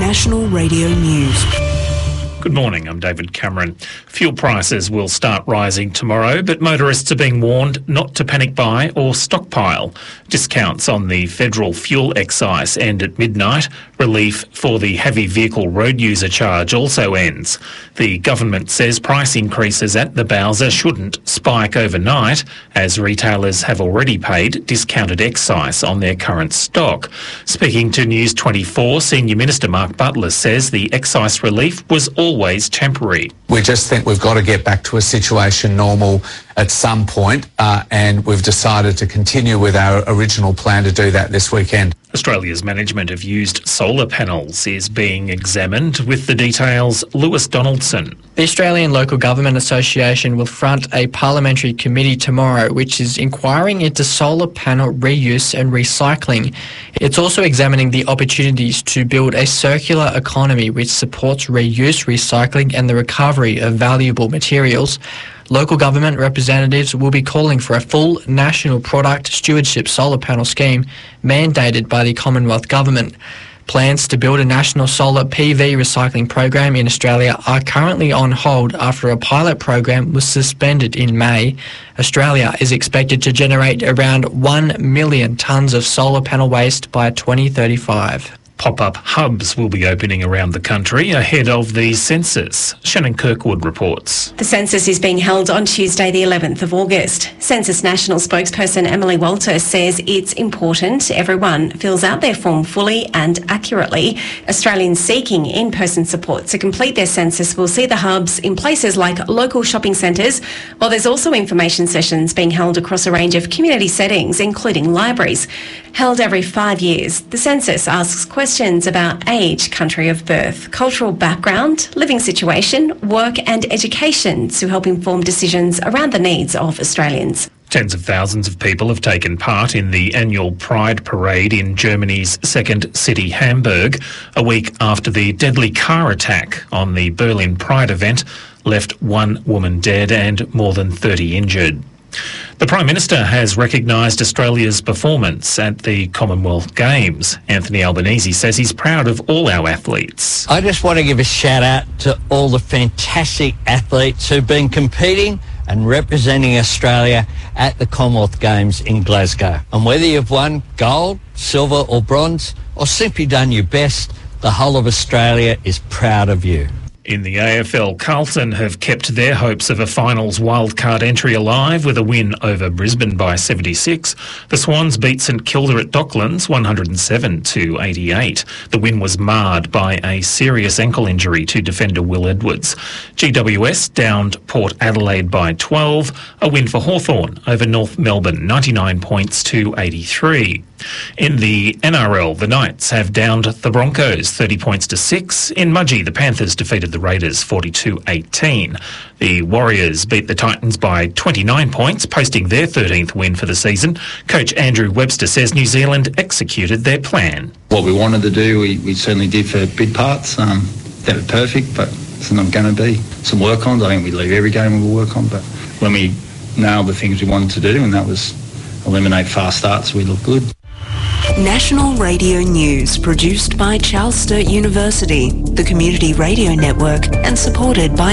National Radio News. Good morning, I'm David Cameron. Fuel prices will start rising tomorrow, but motorists are being warned not to panic buy or stockpile. Discounts on the federal fuel excise end at midnight. Relief for the heavy vehicle road user charge also ends. The government says price increases at the Bowser shouldn't spike overnight, as retailers have already paid discounted excise on their current stock. Speaking to News 24, Senior Minister Mark Butler says the excise relief was always temporary. We just think we've got to get back to a situation normal at some point, and we've decided to continue with our original plan to do that this weekend. Australia's management of used solar panels is being examined. With the details, Lewis Donaldson. The Australian Local Government Association will front a parliamentary committee tomorrow which is inquiring into solar panel reuse and recycling. It's also examining the opportunities to build a circular economy which supports reuse, recycling and the recovery of valuable materials. Local government representatives will be calling for a full national product stewardship solar panel scheme mandated by the Commonwealth Government. Plans to build a national solar PV recycling program in Australia are currently on hold after a pilot program was suspended in May. Australia is expected to generate around 1 million tonnes of solar panel waste by 2035. Pop-up hubs will be opening around the country ahead of the census. Shannon Kirkwood reports. The census is being held on Tuesday the 11th of August. Census National spokesperson Emily Walter says it's important everyone fills out their form fully and accurately. Australians seeking in-person support to complete their census will see the hubs in places like local shopping centres, while there's also information sessions being held across a range of community settings, including libraries. Held every 5 years, the census asks questions about age, country of birth, cultural background, living situation, work and education to help inform decisions around the needs of Australians. Tens of thousands of people have taken part in the annual Pride Parade in Germany's second city, Hamburg, a week after the deadly car attack on the Berlin Pride event left one woman dead and more than 30 injured. The Prime Minister has recognised Australia's performance at the Commonwealth Games. Anthony Albanese says he's proud of all our athletes. I just want to give a shout out to all the fantastic athletes who've been competing and representing Australia at the Commonwealth Games in Glasgow. And whether you've won gold, silver or bronze, or simply done your best, the whole of Australia is proud of you. In the AFL, Carlton have kept their hopes of a finals wildcard entry alive with a win over Brisbane by 76. The Swans beat St Kilda at Docklands 107-88. The win was marred by a serious ankle injury to defender Will Edwards. GWS downed Port Adelaide by 12. A win for Hawthorn over North Melbourne 99 points to 83. In the NRL, the Knights have downed the Broncos 30 points to 6. In Mudgee, the Panthers defeated the Raiders 42-18. The Warriors beat the Titans by 29 points, posting their 13th win for the season. Coach Andrew Webster says New Zealand executed their plan. What we wanted to do, we certainly did for big parts. Never perfect, but it's not going to be. Some work-ons, I think we leave every game we'll work on, but when we nailed the things we wanted to do, and that was eliminate fast starts, we look good. National Radio News, produced by Charles Sturt University, the Community Radio Network, and supported by